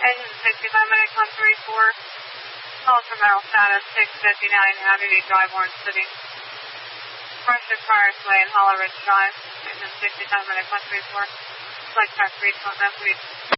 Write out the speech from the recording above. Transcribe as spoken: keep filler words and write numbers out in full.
Engine sixty-five minute one three four. Call from Metal status six fifty-nine Abbey View Drive, Orange City. Pressure Cars Lane, Hollow Ridge Drive. Engine sixty-five minute one three four. Flight track three, F